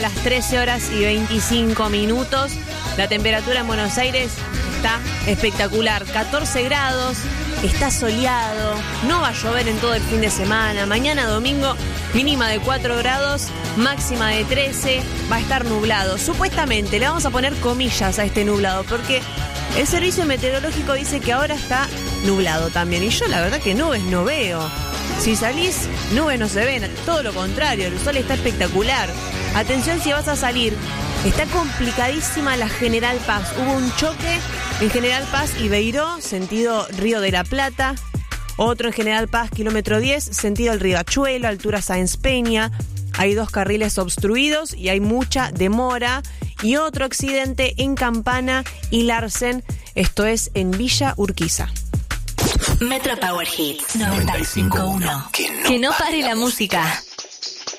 a las 13 horas y 25 minutos. La temperatura en Buenos Aires está espectacular, 14 grados, está soleado, no va a llover en todo el fin de semana. Mañana domingo, mínima de 4 grados, máxima de 13, va a estar nublado. Supuestamente, le vamos a poner comillas a este nublado, porque el servicio meteorológico dice que ahora está nublado también. Y yo la verdad que nubes no veo. Si salís, nubes no se ven, todo lo contrario, el sol está espectacular. Atención si vas a salir. Está complicadísima la General Paz. Hubo un choque en General Paz y Beiró, sentido Río de la Plata. Otro en General Paz, kilómetro 10, sentido el Riachuelo, altura Sáenz Peña. Hay 2 carriles obstruidos y hay mucha demora. Y otro accidente en Campana y Larsen, esto es en Villa Urquiza. Metro Power Hits 95.1. Que no pare la música.